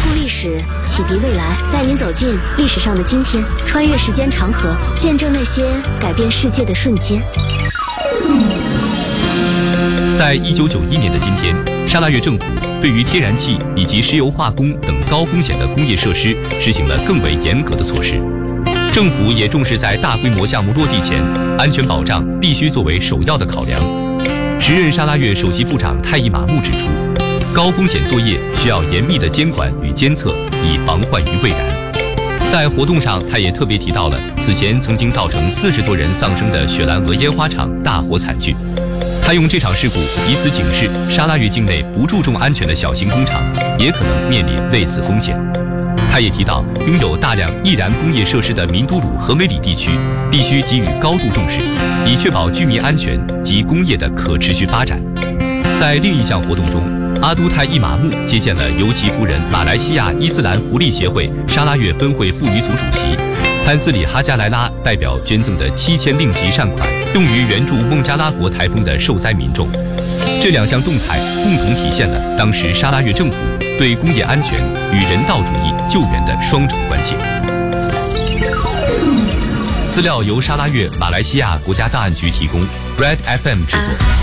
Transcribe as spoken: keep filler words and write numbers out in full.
顾历史，启迪未来，带您走进历史上的今天，穿越时间长河，见证那些改变世界的瞬间。 在一九九一年的今天，沙拉越政府对于天然气以及石油化工等高风险的工业设施实行了更为严格的措施。政府也重视在大规模项目落地前，安全保障必须作为首要的考量。时任沙拉越首席部长泰伊马木指出，高风险作业需要严密的监管与监测，以防患于未然。在活动上，他也特别提到了此前曾经造成四十多人丧生的雪兰莪烟花厂大火惨剧。他用这场事故以此警示沙拉越境内不注重安全的小型工厂也可能面临类似风险。他也提到，拥有大量易燃工业设施的民都鲁和梅里地区必须给予高度重视，以确保居民安全及工业的可持续发展。在另一项活动中，阿都泰伊马木接见了由其夫人马来西亚伊斯兰福利协会沙拉越分会妇女组主席潘斯里哈加莱拉代表捐赠的七千令吉善款，用于援助孟加拉国台风的受灾民众。这两项动态共同体现了当时沙拉越政府对工业安全与人道主义救援的双重关切。资料由沙拉越马来西亚国家档案局提供 ，Red F M 制作。